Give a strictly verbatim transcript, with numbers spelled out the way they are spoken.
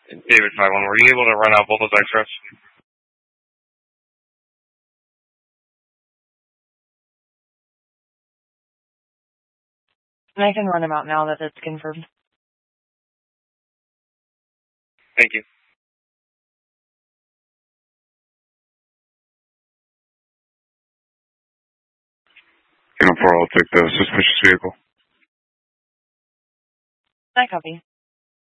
David five one, were you able to run out both those extras? And I can run them out now that it's confirmed. Thank you. Uniform, I'll take the suspicious vehicle. I copy.